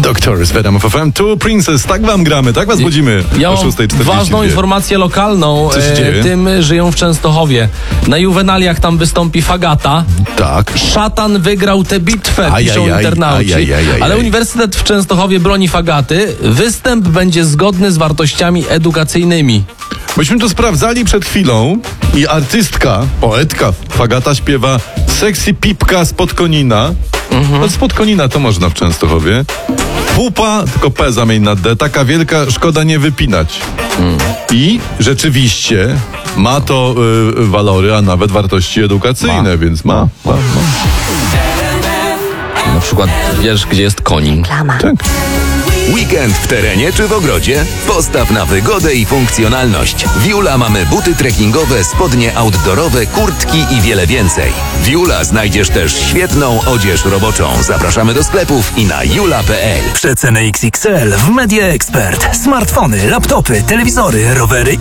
Doctors w RMF FM, Two Princess, tak wam gramy, tak was budzimy Ja o mam 6:42. ważną informację lokalną. Co się dzieje? Tym żyją w Częstochowie. Na Juwenaliach tam wystąpi Fagata. Tak. Szatan wygrał tę bitwę, piszą Ajajaj, internauci. ajajaj. Ale Uniwersytet w Częstochowie broni Fagaty. Występ będzie zgodny z wartościami edukacyjnymi. Myśmy to sprawdzali przed chwilą i artystka, poetka Fagata śpiewa Sexy Pipka spod Konina. No spod Konina to można w Częstochowie. Pupa, tylko P zamień na D, taka wielka, szkoda nie wypinać. I rzeczywiście ma to walory, a nawet wartości edukacyjne, więc ma. Na przykład wiesz, gdzie jest Konin. Tak. Weekend w terenie czy w ogrodzie? Postaw na wygodę i funkcjonalność. W Jula mamy buty trekkingowe, spodnie outdoorowe, kurtki i wiele więcej. W Jula znajdziesz też świetną odzież roboczą. Zapraszamy do sklepów i na jula.pl. Przeceny XXL w Media Expert. Smartfony, laptopy, telewizory, rowery